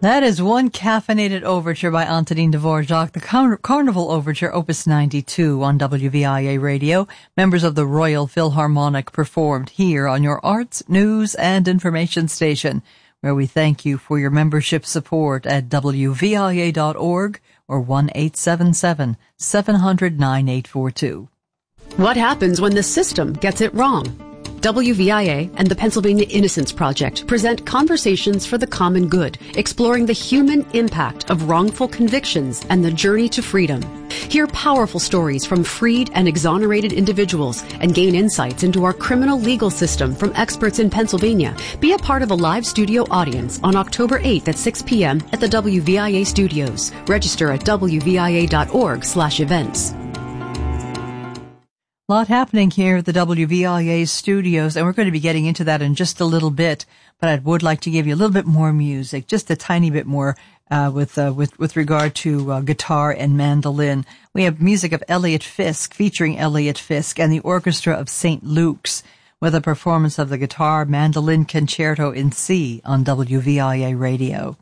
That is one caffeinated overture by Antonin Dvorak, the Carnival Overture, Opus 92 on WVIA Radio. Members of the Royal Philharmonic performed here on your arts, news, and information station, where we thank you for your membership support at WVIA.org or 1-877-700-9842. What happens when the system gets it wrong? WVIA and the Pennsylvania Innocence Project present Conversations for the Common Good, exploring the human impact of wrongful convictions and the journey to freedom. Hear powerful stories from freed and exonerated individuals and gain insights into our criminal legal system from experts in Pennsylvania. Be a part of a live studio audience on October 8th at 6 p.m. at the WVIA studios. Register at wvia.org/events. A lot happening here at the WVIA studios, and we're going to be getting into that in just a little bit, but I would like to give you a little bit more music, just a tiny bit more, with regard to guitar and mandolin. We have music of Elliot Fisk, featuring Elliot Fisk and the Orchestra of St. Luke's, with a performance of the Guitar Mandolin Concerto in C on WVIA Radio.